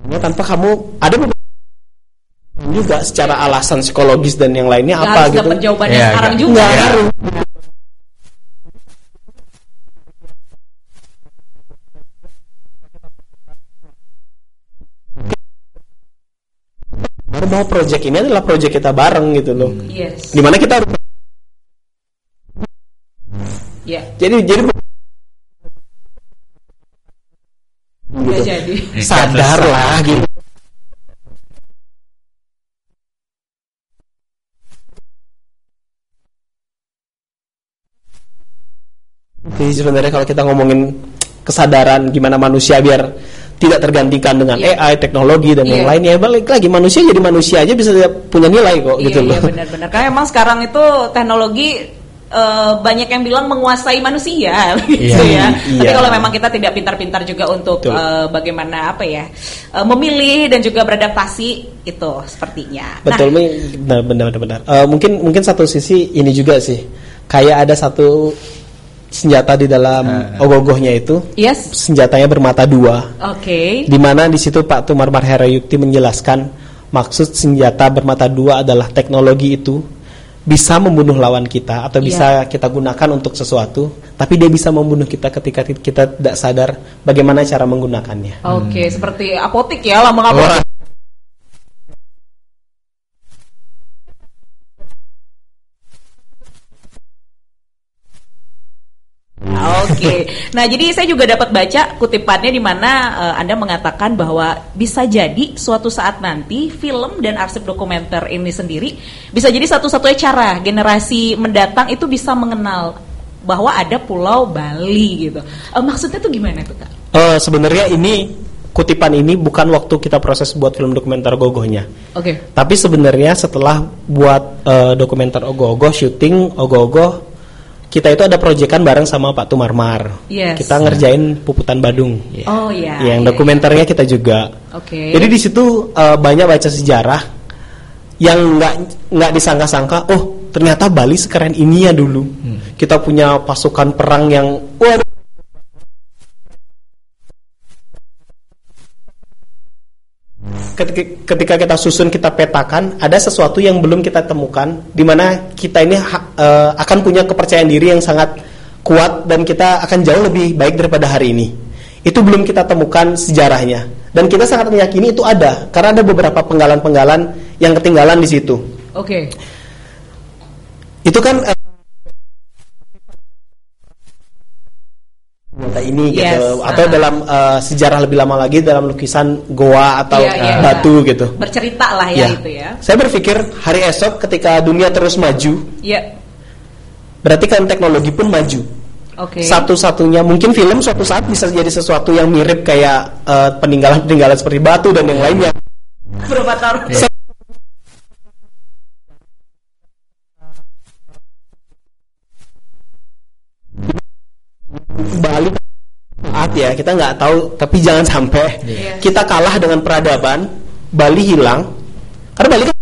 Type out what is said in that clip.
tanpa kamu ada juga secara alasan psikologis dan yang lainnya gak apa harus gitu. Dapat jawabannya sekarang juga. Bahwa project ini adalah project kita bareng gitu loh. Yes. Dimana kita harus jadi gitu. Jadi sadar lah gitu. Jadi sebenarnya kalau kita ngomongin kesadaran gimana manusia biar tidak tergantikan dengan AI, teknologi dan yang lainnya, balik lagi manusia jadi manusia aja bisa punya nilai kok gitu loh. Iya benar-benar. Karena emang sekarang itu teknologi banyak yang bilang menguasai manusia gitu ya. Tapi kalau memang kita tidak pintar-pintar juga untuk bagaimana memilih dan juga beradaptasi itu sepertinya. Betul, benar. Mungkin satu sisi ini juga sih, kayak ada satu senjata di dalam ogogohnya itu, senjatanya bermata dua. Di mana di situ Pak Tumar Marherayukti menjelaskan maksud senjata bermata dua adalah teknologi itu bisa membunuh lawan kita atau bisa kita gunakan untuk sesuatu, tapi dia bisa membunuh kita ketika kita tidak sadar bagaimana cara menggunakannya. Seperti apotik ya, lambang apotik. Nah jadi saya juga dapat baca kutipannya di mana Anda mengatakan bahwa bisa jadi suatu saat nanti film dan arsip dokumenter ini sendiri bisa jadi satu-satunya cara generasi mendatang itu bisa mengenal bahwa ada Pulau Bali gitu. Maksudnya tuh gimana tuh Kak? Sebenarnya ini kutipan ini bukan waktu kita proses buat film dokumenter Ogoh-ogohnya. Tapi sebenarnya setelah buat dokumenter Ogoh-ogoh, syuting Ogoh-ogoh, kita itu ada proyekan bareng sama Pak Tumarmar. Kita ngerjain Puputan Badung. Yang dokumenternya kita juga. Jadi di situ banyak baca sejarah yang nggak disangka-sangka. Oh ternyata Bali sekeren ini ya dulu. Kita punya pasukan perang yang ketika kita susun, kita petakan, ada sesuatu yang belum kita temukan, di mana kita ini akan punya kepercayaan diri yang sangat kuat dan kita akan jauh lebih baik daripada hari ini. Itu belum kita temukan sejarahnya, dan kita sangat meyakini itu ada, karena ada beberapa penggalan-penggalan yang ketinggalan di situ. Itu kan ini gitu, atau dalam sejarah lebih lama lagi dalam lukisan goa atau batu gitu. Bercerita lah itu ya. Saya berpikir hari esok ketika dunia terus maju, berarti kan teknologi pun maju. Satu-satunya mungkin film suatu saat bisa jadi sesuatu yang mirip kayak peninggalan-peninggalan seperti batu dan yang lainnya. Berapa tahun? Bali kita nggak tahu, tapi jangan sampai kita kalah dengan peradaban, Bali hilang, karena Bali kan